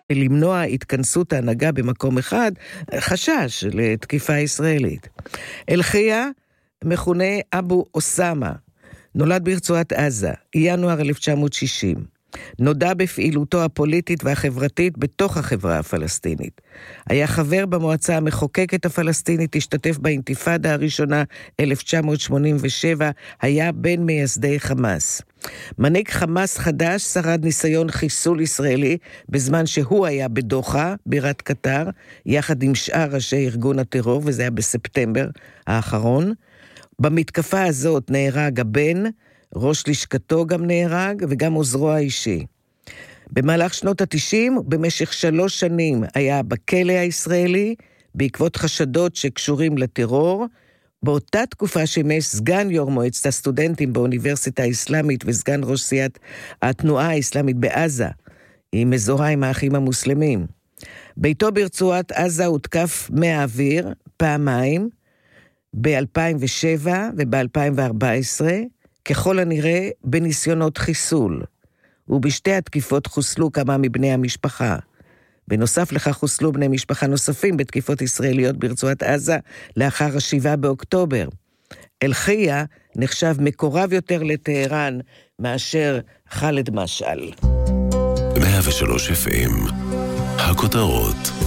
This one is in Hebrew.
למנוע התכנסות ההנהגה במקום אחד, חשש לתקיפה ישראלית. אלחיה, מכונה אבו אוסמה, נולד ברצועת עזה, ינואר 1960. נודע בפעילותו הפוליטית והחברתית בתוך החברה הפלסטינית. היה חבר במועצה המחוקקת הפלסטינית, השתתף באינתיפאדה הראשונה 1987, היה בין מייסדי חמאס. מנהיג חמאס חדש שרד ניסיון חיסול ישראלי בזמן שהוא היה בדוחה, בירת קטר, יחד עם שאר ראשי ארגון הטרור, וזה היה בספטמבר האחרון. במתקפה הזאת נהרג הבן, ראש לשכתו גם נהרג, וגם עוזרו האישי. במהלך שנות ה-90, במשך 3 שנים, היה בכלא הישראלי, בעקבות חשדות שקשורים לטרור. באותה תקופה שימש סגן יו"ר מועצת הסטודנטים באוניברסיטה האסלאמית, וסגן ראש סיעת התנועה האסלאמית בעזה, היא מזוהה עם האחים המוסלמים. ביתו ברצועת עזה הותקף מהאוויר, פעמיים, ב-2007 וב-2014, ככל הנראה בניסיונות חיסול, ובשתי התקיפות חוסלו כמה מבני המשפחה. בנוסף לכך חוסלו בני משפחה נוספים בתקיפות ישראליות ברצועת עזה לאחר 7 באוקטובר. אלחיה נחשב מקורב יותר לטהרן מאשר ח'אלד משעל. 103 FM, הכותרות.